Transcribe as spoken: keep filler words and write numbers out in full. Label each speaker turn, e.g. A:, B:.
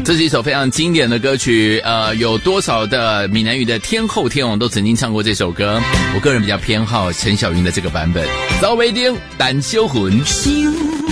A: 这是一首非常经典的歌曲，呃，有多少的闽南语的天后天王都曾经唱过这首歌。我个人比较偏好陈小云的这个版本。早尾丁胆修魂。